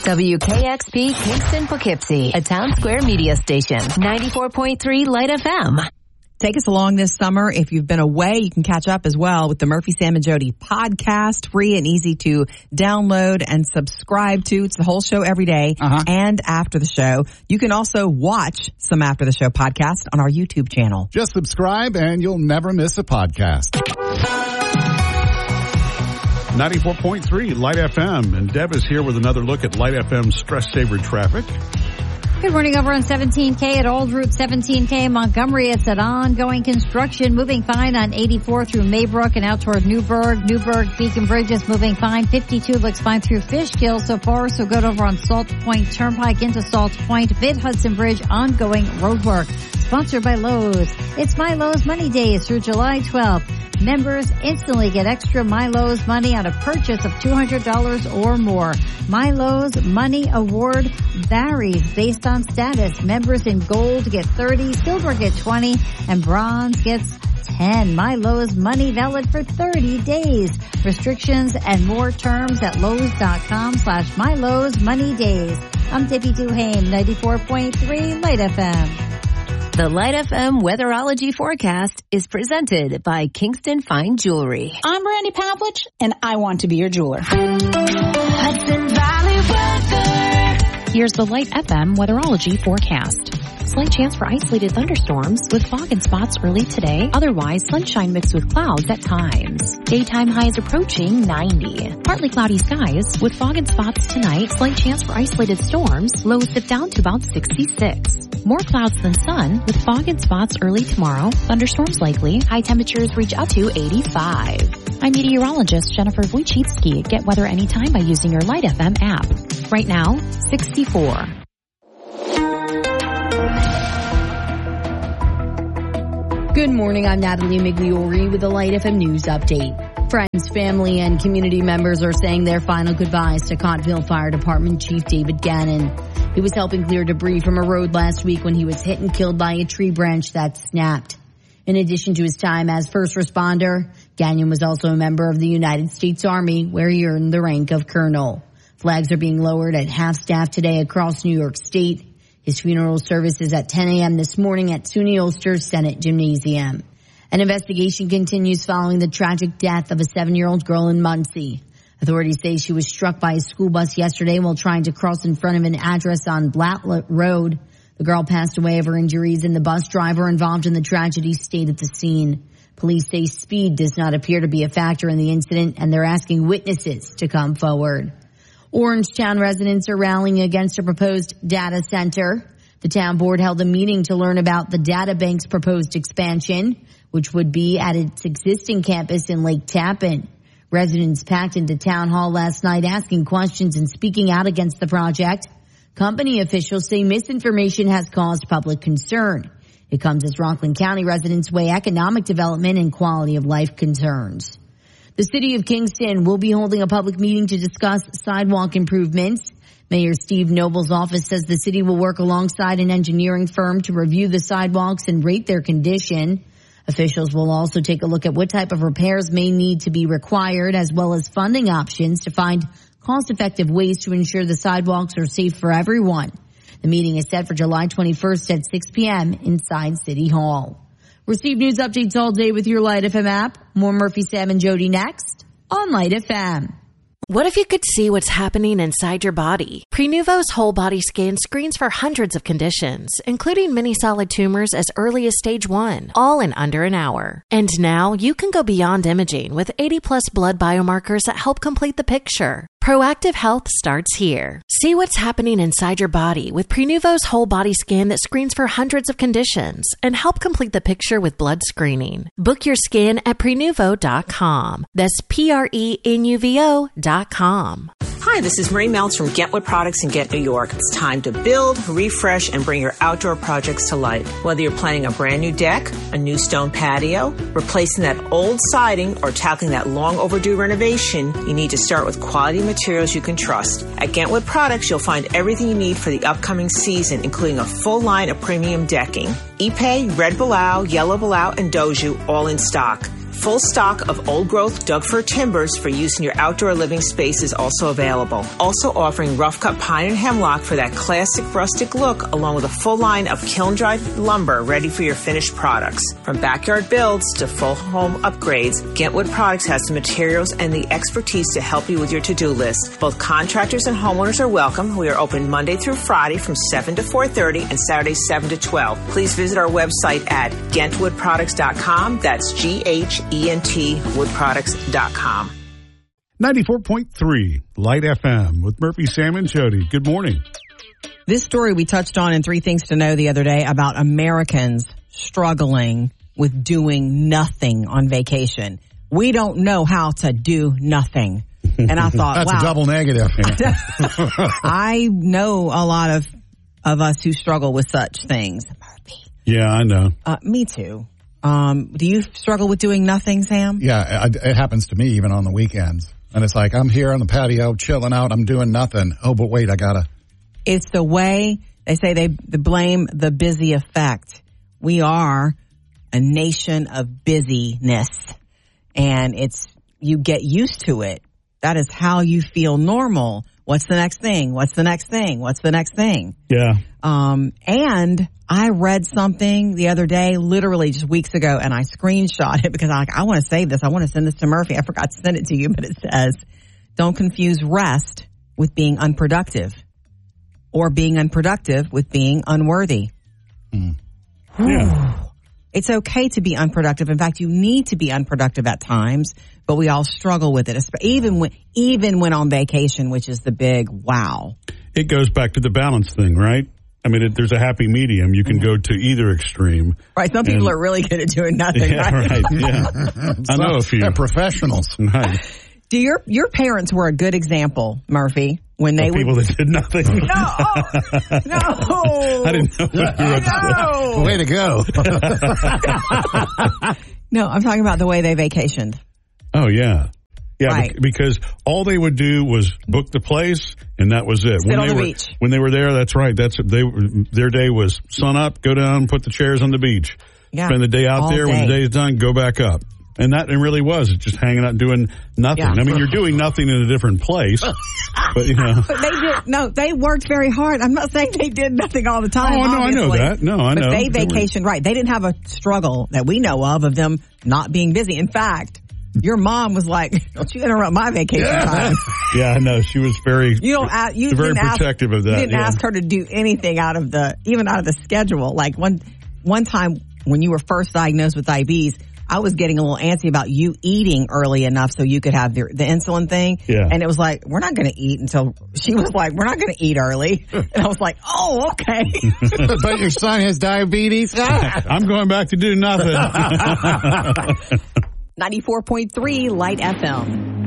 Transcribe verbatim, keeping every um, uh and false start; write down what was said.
W K X P Kingston Poughkeepsie, a Town Square media station. ninety-four point three Light F M. Take us along this summer. If you've been away, you can catch up as well with the Murphy, Sam, and Jody podcast. Free and easy to download and subscribe to. It's the whole show every day uh-huh. and after the show. You can also watch some after the show podcast on our YouTube channel. Just subscribe and you'll never miss a podcast. ninety-four point three Light F M. And Deb is here with another look at Light F M's stress saver traffic. Good morning. Over on seventeen K at Old Route seventeen K in Montgomery. It's an ongoing construction. Moving fine on eighty-four through Maybrook and out toward Newburgh. Newburgh Beacon Bridge is moving fine. fifty-two looks fine through Fishkill so far. So good over on Salt Point Turnpike into Salt Point. Mid Hudson Bridge ongoing roadwork. Sponsored by Lowe's. It's My Lowe's Money Days through July twelfth. Members instantly get extra My Lowe's money on a purchase of two hundred dollars or more. My Lowe's Money Award varies based on status. Members in gold get thirty, silver get twenty, and bronze gets ten. My Lowe's Money valid for thirty days. Restrictions and more terms at Lowe's.com slash My Lowe's Money Days. I'm Debbie Duhame, ninety-four point three Light F M. The Light F M weatherology forecast is presented by Kingston Fine Jewelry. I'm Brandy Pavlich, and I want to be your jeweler. Hudson Valley weather. Here's the Light F M weatherology forecast. Slight chance for isolated thunderstorms with fog and spots early today. Otherwise, sunshine mixed with clouds at times. Daytime highs approaching ninety. Partly cloudy skies with fog and spots tonight. Slight chance for isolated storms. Lows dip down to about sixty-six. More clouds than sun with fog and spots early tomorrow. Thunderstorms likely. High temperatures reach up to eighty-five. I'm meteorologist Jennifer Wojcicki. Get weather anytime by using your Light F M app. Right now, sixty-four. Good morning, I'm Natalie Migliori with the Light F M News Update. Friends, family, and community members are saying their final goodbyes to Cottville Fire Department Chief David Gannon. He was helping clear debris from a road last week when he was hit and killed by a tree branch that snapped. In addition to his time as first responder, Gannon was also a member of the United States Army, where he earned the rank of colonel. Flags are being lowered at half-staff today across New York State. His funeral service is at ten a.m. this morning at SUNY Ulster Senate Gymnasium. An investigation continues following the tragic death of a seven-year-old girl in Muncie. Authorities say she was struck by a school bus yesterday while trying to cross in front of an address on Blatlett Road. The girl passed away of her injuries, and the bus driver involved in the tragedy stayed at the scene. Police say speed does not appear to be a factor in the incident, and they're asking witnesses to come forward. Orangetown residents are rallying against a proposed data center. The town board held a meeting to learn about the data bank's proposed expansion, which would be at its existing campus in Lake Tappan. Residents packed into town hall last night asking questions and speaking out against the project. Company officials say misinformation has caused public concern. It comes as Rockland County residents weigh economic development and quality of life concerns. The city of Kingston will be holding a public meeting to discuss sidewalk improvements. Mayor Steve Noble's office says the city will work alongside an engineering firm to review the sidewalks and rate their condition. Officials will also take a look at what type of repairs may need to be required, as well as funding options to find cost-effective ways to ensure the sidewalks are safe for everyone. The meeting is set for July twenty-first at six p.m. inside City Hall. Receive news updates all day with your Light F M app. More Murphy, Sam, and Jody next on Light F M. What if you could see what's happening inside your body? Prenuvo's whole body scan screens for hundreds of conditions, including many solid tumors as early as stage one, all in under an hour. And now you can go beyond imaging with eighty plus blood biomarkers that help complete the picture. Proactive health starts here. See what's happening inside your body with Prenuvo's whole body scan that screens for hundreds of conditions and help complete the picture with blood screening. Book your scan at Prenuvo dot com. That's P R E N U V O dot com. Hi, this is Marie Meltz from Get What Products in Get New York. It's time to build, refresh, and bring your outdoor projects to life. Whether you're planning a brand new deck, a new stone patio, replacing that old siding, or tackling that long overdue renovation, you need to start with quality materials you can trust. At Get What Products, you'll find everything you need for the upcoming season, including a full line of premium decking. Ipe, Red Bilao, Yellow Bilao, and Doju, all in stock. Full stock of old-growth Doug-fir timbers for use in your outdoor living space is also available. Also offering rough-cut pine and hemlock for that classic rustic look, along with a full line of kiln-dried lumber ready for your finished products. From backyard builds to full home upgrades, Gentwood Products has the materials and the expertise to help you with your to-do list. Both contractors and homeowners are welcome. We are open Monday through Friday from seven to four thirty and Saturday seven to twelve. Please visit our website at gent wood products dot com. That's G H E N T wood products dot com. ninety-four point three Light F M with Murphy, Sam, and Jody. Good morning. This story we touched on in Three Things to Know the other day about Americans struggling with doing nothing on vacation. We don't know how to do nothing. And I thought, that's wow. a double negative. I know a lot of, of us who struggle with such things. Yeah, I know. Uh, me too. Um, do you struggle with doing nothing, Sam? Yeah, it, it happens to me even on the weekends. And it's like, I'm here on the patio, chilling out, I'm doing nothing. Oh, but wait, I gotta. It's the way they say they, they blame the busy effect. We are a nation of busyness, and it's, you get used to it. That is how you feel normal. What's the next thing? What's the next thing? What's the next thing? Yeah. Um, and I read something the other day, literally just weeks ago, and I screenshot it because I like, I want to save this. I want to send this to Murphy. I forgot to send it to you, but it says, don't confuse rest with being unproductive, or being unproductive with being unworthy. Mm. Yeah. It's okay to be unproductive. In fact, you need to be unproductive at times, but we all struggle with it, even when, even when on vacation, which is the big wow. It goes back to the balance thing, right? I mean, it, there's a happy medium. You can mm-hmm. go to either extreme. Right. Some people and, are really good at doing nothing. Yeah, right. right. Yeah. I know a few. They're professionals. Right. Do your your parents were a good example, Murphy, when they the people would, that did nothing. No, oh, no. I didn't know what you were no. Way to go. No, I'm talking about the way they vacationed. Oh yeah, yeah. Right. Because all they would do was book the place, and that was it. Sit when on they the were beach. when they were there, that's right. That's they their day was sun up, go down, put the chairs on the beach, yeah. spend the day out all there. Day. When the day's done, go back up. And that it really was. It's just hanging out doing nothing. Yeah. I mean, you're doing nothing in a different place. But, you know. But they did, no, they worked very hard. I'm not saying they did nothing all the time. Oh, no, I know that. No, I but know. They They vacationed, were... right. They didn't have a struggle that we know of, of them not being busy. In fact, your mom was like, don't you interrupt my vacation yeah. time. Yeah, I know. She was very, you don't ask, you very didn't protective ask, of that. You didn't yeah. ask her to do anything out of the, even out of the schedule. Like one, one time when you were first diagnosed with diabetes, I was getting a little antsy about you eating early enough so you could have the, the insulin thing. Yeah. And it was like, we're not going to eat until, she was like, we're not going to eat early. And I was like, oh, okay. But your son has diabetes? I'm going back to do nothing. ninety-four point three Light F M.